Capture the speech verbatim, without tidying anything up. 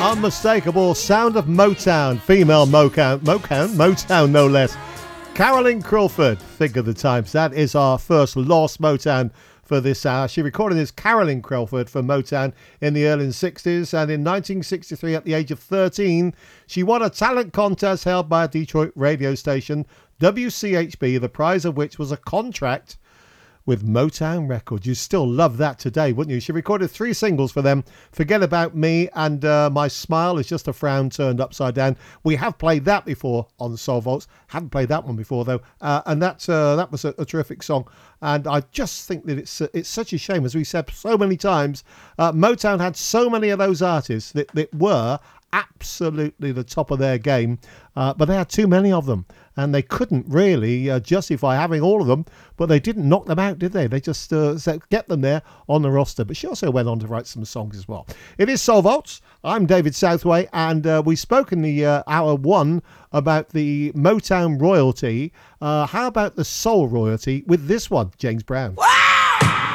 Unmistakable sound of Motown, female Motown, Motown, Motown no less. Carolyn Crawford, think of the times. That is our first lost Motown for this hour. She recorded as Carolyn Crawford for Motown in the early sixties, and in nineteen sixty-three, at the age of thirteen, she won a talent contest held by a Detroit radio station, W C H B, the prize of which was a contract with Motown Records. You still love that today, wouldn't you? She recorded three singles for them, Forget About Me and uh, My Smile is Just a Frown Turned Upside Down. We have played that before on Soul Vaults. Hadn't played that one before, though. Uh, and that's, uh, that was a, a terrific song. And I just think that it's uh, it's such a shame, as we said so many times, uh, Motown had so many of those artists that, that were absolutely the top of their game, uh, but they had too many of them, and they couldn't really uh, justify having all of them, but they didn't knock them out, did they? They just uh, kept them there on the roster. But she also went on to write some songs as well. It is Soul Vaults. I'm David Southway, and uh, we spoke in the uh, hour one about the Motown royalty. Uh, how about the soul royalty with this one, James Brown? Wow!